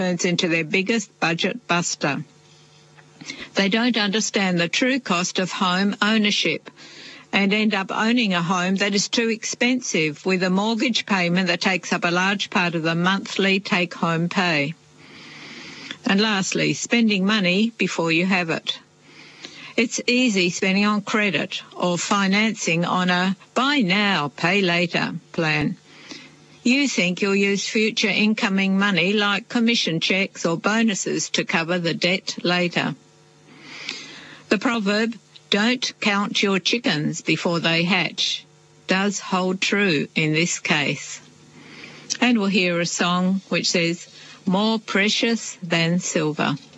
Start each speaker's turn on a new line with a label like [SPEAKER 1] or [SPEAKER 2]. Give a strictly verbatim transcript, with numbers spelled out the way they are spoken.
[SPEAKER 1] turns into their biggest budget buster. They don't understand the true cost of home ownership and end up owning a home that is too expensive with a mortgage payment that takes up a large part of the monthly take-home pay. And lastly, spending money before you have it. It's easy spending on credit or financing on a buy now, pay later plan. You think you'll use future incoming money like commission checks or bonuses to cover the debt later. The proverb, "Don't count your chickens before they hatch," does hold true in this case. And we'll hear a song which says, "More precious than silver."